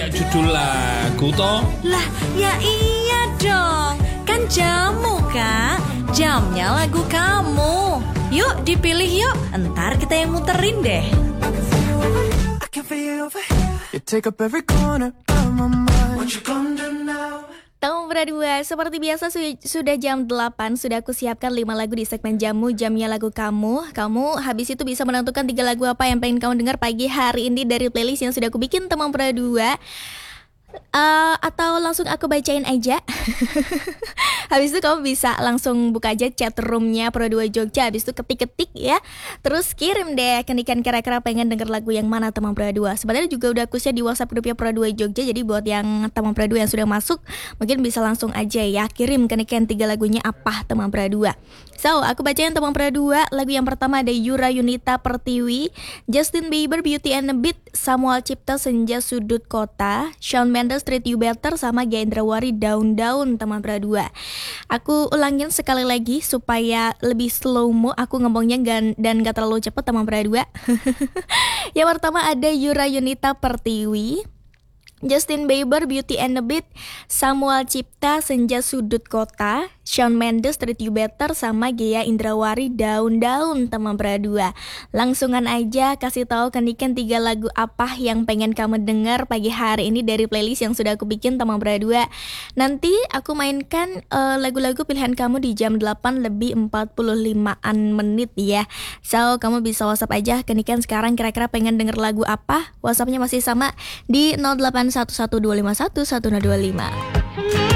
Judul lagu toh. Lah, ya iya dong. Kan jamu, Kak. Jamnya lagu kamu. Yuk dipilih yuk. Entar kita yang muterin deh. Tamu berdua, seperti biasa sudah jam 8. Sudah aku siapkan 5 lagu di segmen Jamu, jamnya lagu kamu. Kamu habis itu bisa menentukan 3 lagu apa yang pengen kamu dengar pagi hari ini dari playlist yang sudah aku bikin teman berdua. Atau langsung aku bacain aja. Habis itu kamu bisa langsung buka aja chat roomnya Pro 2 Jogja. Habis itu ketik-ketik ya. Terus kirim deh ke Niken kira-kira pengen denger lagu yang mana teman Pro 2. Sebenarnya juga udah aku share di WhatsApp grupnya Pro 2 Jogja. Jadi buat yang teman Pro 2 yang sudah masuk, mungkin bisa langsung aja ya kirim ke Niken 3 lagunya apa teman Pro 2. So, aku bacain teman Pro 2. Lagu yang pertama ada Yura Yunita Pertiwi, Justin Bieber Beauty and the Beat, Samuel Cipta Senja Sudut Kota, Shawn Mendes Treat You Better, sama Gendrawari Daun-Daun teman Pro 2. Aku ulangin sekali lagi supaya lebih slow mo aku ngomongnya dan gak terlalu cepet teman Pro 2. Yang pertama ada Yura Yunita Pertiwi, Justin Bieber Beauty and the Beat, Samuel Cipta Senja Sudut Kota, Shawn Mendes Treat You Better, sama Gea Indrawari Daun-Daun teman berdua. Langsungan aja kasih tahu ke Niken 3 lagu apa yang pengen kamu dengar pagi hari ini dari playlist yang sudah aku bikin teman berdua. Nanti aku mainkan lagu-lagu pilihan kamu di jam 8 lebih 45an menit ya. So kamu bisa WhatsApp aja ke Niken sekarang kira-kira pengen denger lagu apa. WhatsAppnya masih sama di 0811251125.